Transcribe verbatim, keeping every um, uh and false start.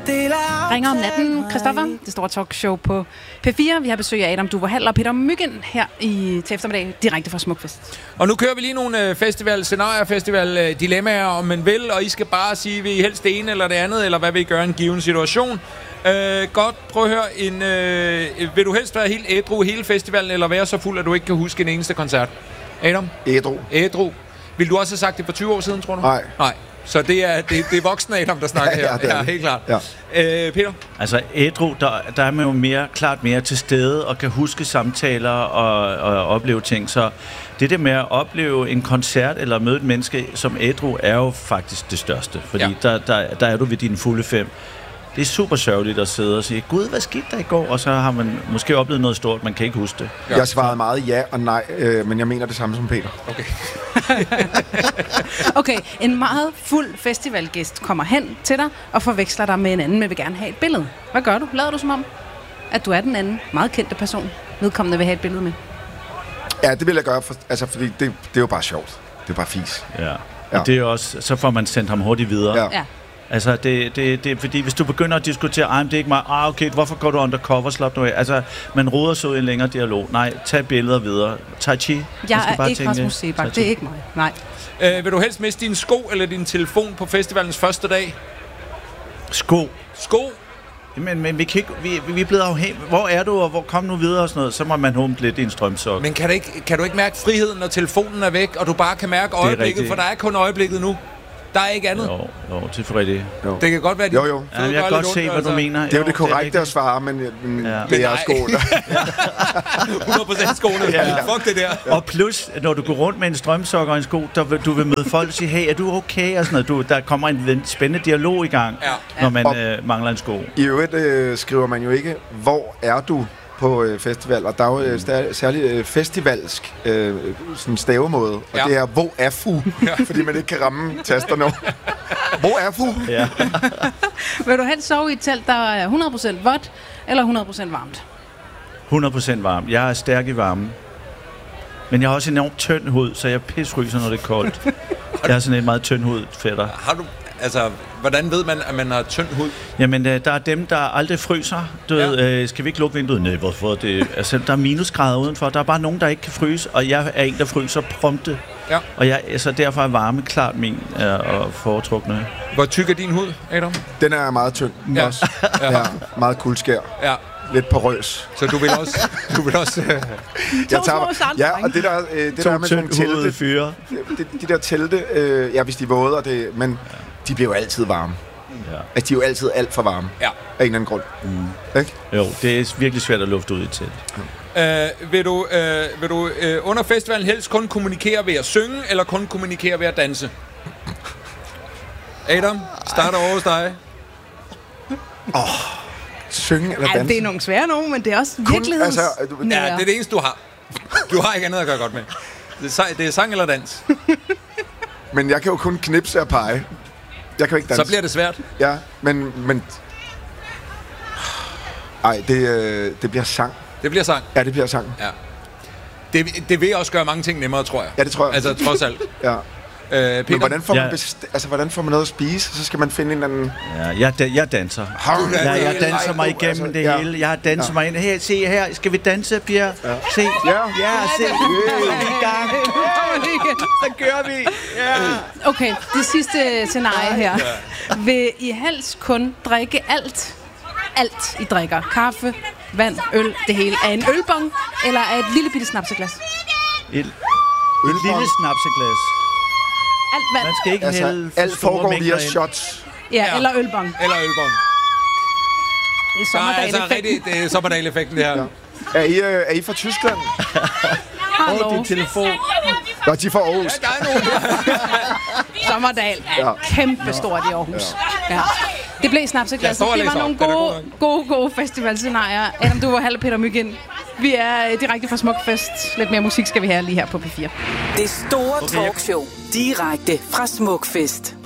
Ringer om natten, Christoffer. Det store talkshow på P fire. Vi har besøg af Adam Duvå Hall og Peter Mygind her i til eftermiddag, direkte fra Smukfest. Og nu kører vi lige nogle festival, scenarier, festival dilemmaer, om man vil, og I skal bare sige, vil I helst det ene eller det andet, eller hvad vil I gøre i en given situation? Øh, godt, prøv at høre. En, øh, vil du helst være helt ædru hele festivalen, eller være så fuld, at du ikke kan huske en eneste koncert? Adam? Ædru. Ædru. Vil du også have sagt det for tyve år siden, tror du? Nej. Nej. Så det er, det, det er voksne Adam, der snakker her. Ja, det er ja, helt klart. Ja. Øh, Peter? Altså ædru, der, der er man jo mere, klart mere til stede og kan huske samtaler og, og opleve ting. Så det der med at opleve en koncert eller møde et menneske som ædru er jo faktisk det største. Fordi ja. der, der, der er du ved dine fulde fem. Det er super sørgeligt at sidde og sige, gud, hvad skete der i går? Og så har man måske oplevet noget stort, man kan ikke huske det. Ja. Jeg svarede meget ja og nej, øh, men jeg mener det samme som Peter. Okay. Okay, en meget fuld festivalgæst kommer hen til dig og forveksler dig med en anden, men vil gerne have et billede. Hvad gør du? Lader du som om, at du er den anden meget kendte person, vedkommende vil have et billede med? Ja, det vil jeg gøre, for, altså, fordi det, det er jo bare sjovt. Det er bare fis. Ja, Ja. og det er også, så får man sendt ham hurtigt videre. Ja. Ja. Altså, det, det, det er fordi, hvis du begynder at diskutere, ej, det er ikke mig, ah, okay, hvorfor går du undercover, slap nu af? Altså, man roder så i en længere dialog. Nej, tag billeder videre. Tai Chi. Jeg er ikke Rasmus Seebach, det er ikke mig. Nej. Øh, vil du helst miste din sko eller din telefon på festivalens første dag? Sko. Sko? Men, men vi, kan ikke, vi, vi er blevet afhængige. Hvor er du, og hvor kom nu videre og sådan noget? Så må man humpe lidt i en strømsok. Men kan du, ikke, kan du ikke mærke friheden, når telefonen er væk, og du bare kan mærke øjeblikket? For der er kun øjeblikket nu. Der er ikke andet. Jo, jo, det er rigtigt. Det kan godt være, at Jo, jo. Ja, jeg kan godt se, hvad du mener. Det er jo det korrekte er at svare, men, men Ja. det er sko. hundrede procent skoene. Ja. Fuck det der. Og plus, når du går rundt med en strømsok og en sko, der vil, du vil møde folk og sige, hey, er du okay? Og sådan noget. Du, der kommer en spændende dialog i gang, Ja. når man Og- øh, mangler en sko. I øvrigt øh, skriver man jo ikke, hvor er du på øh, festival, og der er jo øh, stær- særligt øh, festivalsk øh, sådan stavemåde, og Ja. det er, hvor er fu? Fordi man ikke kan ramme tasterne. Hvor er fu? Ja. Vil du helst sove i et telt, der er hundrede procent vådt eller hundrede procent varmt? hundrede procent varm. Jeg er stærk i varmen. Men jeg har også enormt tynd hud, så jeg pisryser, når det er koldt. Jeg har sådan en meget tynd hud, fætter. Har du, altså, hvordan ved man, at man har tynd hud? Jamen, øh, der er dem, der aldrig fryser. Du Ja. ved, øh, skal vi ikke lukke vinduet? Nej, hvorfor? Det, altså, der er minusgrader udenfor. Der er bare nogen, der ikke kan fryse, og jeg er en, der fryser prompte. Ja. Og jeg, altså, derfor er varme klart min øh, og foretrukne. Hvor tyk er din hud, Adam? Den er meget tynd Ja. også. Ja. Meget kuldskær. Ja. Lidt porøs. Så du vil også... Du vil også øh, Jeg små sandrenge. ja, og det der, øh, det der med sådan nogle telte, fyre. de, de der telte, øh, ja, hvis de er våde, og det, men de bliver jo altid varme. Ja. Altså, de er jo altid alt for varme. Ja. Af en eller anden grund. Mm. Ikke? Jo, det er virkelig svært at lufte ud i telt. øh, vil du, øh, vil du øh, under festivalen helst kun kommunikere ved at synge, eller kun kommunikere ved at danse? Adam, starter over hos dig. Synge eller Ej, danse. det er nogle svære nogen, men det er også virkeligheds... altså, du- Ja, det er det eneste, du har. Du har ikke andet at gøre godt med. Det er, sang- det er sang eller dans. Men jeg kan jo kun knipse og pege. Jeg kan jo ikke danse. Så bliver det svært. Ja, men... men ej, det, øh, det bliver sang. Det bliver sang. Ja, det bliver sang. Ja. Det, det vil også gøre mange ting nemmere, tror jeg. Ja, det tror jeg. Altså, trods alt. Ja. Øh, Peter? Men hvordan får, man Ja. best- altså, hvordan får man noget at spise? Så skal man finde en eller anden... Ja, jeg, da, jeg danser. Ja, jeg danser mig igennem altså, det ja. hele. Jeg har danset ja. mig ind. Her, se her. Skal vi danse, Pia? Ja. Se. Ja. Ja, se. Så er vi i gang. Så kører vi. Ja. Okay, det sidste scenarie her. Vil I helst kun drikke alt, alt I drikker? Kaffe, vand, øl, det hele. Er en ølbong, eller er et lille bitte snapseglas? Et, et lille snapseglas. Alt vand, Man skal ikke Altså, hælde alt store foregår mængder via ind. shots. ja, Ja. eller ølbong. Eller ølbong. Det er Så er altså sommerdagen-effekten. rigtig, det er sommerdagen-effekten, det her. Ja. Er I, øh, er I fra Tyskland? Hallo. Din telefon. Nå, de er fra Aarhus. Der er nogen. Sommerdal er Ja. kæmpe stort i Aarhus. Ja. Det blev snapseglasset. Jeg står og Det var læser nogle op. Den er god gode, gode, gode festivalscenarier. Adam Duvå Hall, Peter Mygind. Vi er øh, direkte fra Smukfest. Lidt mere musik skal vi have lige her på P fire. Det store talkshow. Direkte fra Smukfest.